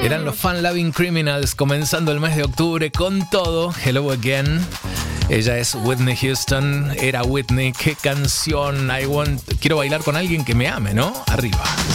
Eran los Fun Loving Criminals comenzando el mes de octubre con todo. Hello Again. Ella es Whitney Houston. Era Whitney. Qué canción. Quiero bailar con alguien que me ame, ¿no? Arriba.